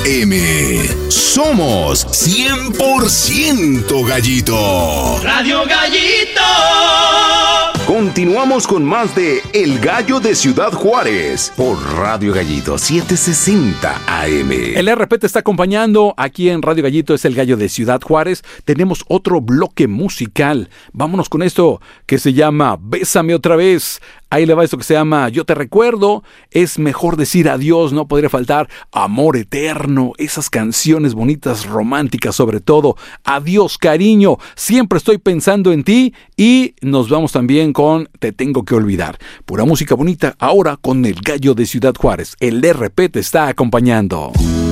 AM. Somos 100% Gallito. Radio Gallito. Continuamos con más de El Gallo de Ciudad Juárez por Radio Gallito 760 AM. El RP te está acompañando aquí en Radio Gallito, es El Gallo de Ciudad Juárez. Tenemos otro bloque musical. Vámonos con esto que se llama Bésame otra vez. Ahí le va esto que se llama Yo te recuerdo. Es mejor decir adiós, no podría faltar Amor eterno, esas canciones bonitas, románticas sobre todo. Adiós, cariño, siempre estoy pensando en ti. Y nos vamos también con Te tengo que olvidar. Pura música bonita, ahora con El Gallo de Ciudad Juárez. El RP te está acompañando.